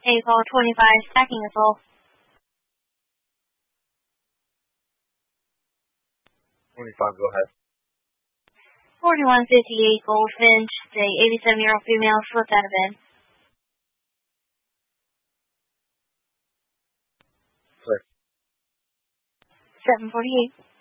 April 25 stacking is full. 25, go ahead. 4158 Goldfinch, the 87-year-old female slipped out of bed. Clear. 748.